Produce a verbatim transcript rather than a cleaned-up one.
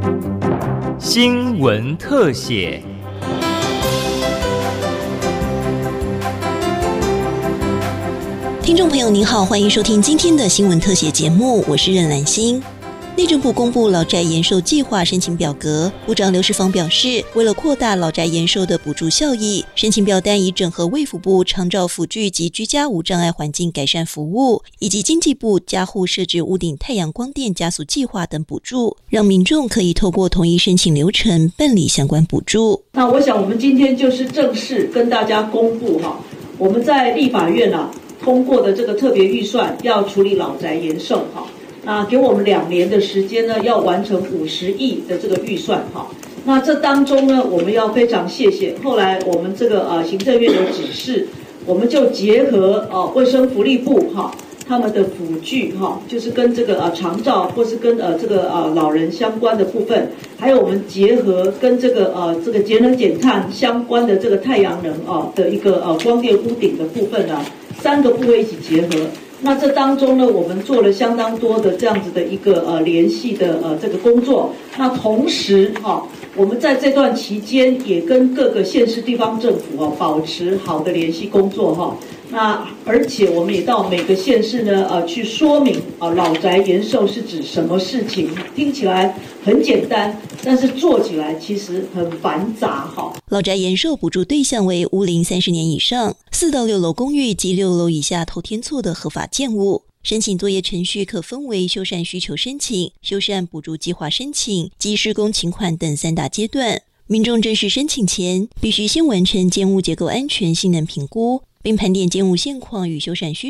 新闻特写。 听众朋友您好，欢迎收听今天的新闻特写节目，我是任兰心。内政部公布老宅延寿计划申请表格，部长刘世芳表示，为了扩大老宅延寿的补助效益，申请表单已整合卫福部长照辅具及居家无障碍环境改善服务，以及经济部家户设置屋顶太阳光电加速计划等补助，让民众可以透过统一申请流程办理相关补助。 那我想我们今天就是正式跟大家公布哈，我们在立法院啊通过的这个特别预算要处理老宅延寿哈。那给我们两年的时间呢，要完成五十亿的这个预算哈。那这当中呢，我们要非常谢谢后来我们这个呃行政院的指示，我们就结合呃卫生福利部哈他们的辅具哈，就是跟这个呃长照或是跟呃这个呃老人相关的部分，还有我们结合跟这个呃这个节能减碳相关的这个太阳能啊的一个呃光电屋顶的部分呢，三个部位一起结合。那这当中呢，我们做了相当多的这样子的一个呃联系的呃这个工作。那同时哈、哦，我们在这段期间也跟各个县市地方政府哦保持好的联系工作哈、哦。那而且我们也到每个县市呢呃去说明啊、呃、老宅延寿是指什么事情，听起来很简单，但是做起来其实很繁杂哈。 老宅延寿补助对象为屋龄三十年以上、四到六楼公寓及六楼以下透天厝的合法建物。申请作业程序可分为修缮需求申请、修缮补助计划申请及施工请款等三大阶段。民众正式申请前，必须先完成建物结构安全性能评估，并盘点建物现况与修缮需